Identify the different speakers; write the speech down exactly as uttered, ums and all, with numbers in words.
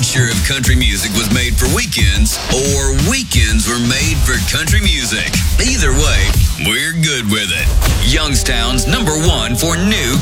Speaker 1: sure if country music was made for weekends or weekends were made for country music. Either way, we're good with it. Youngstown's number one for new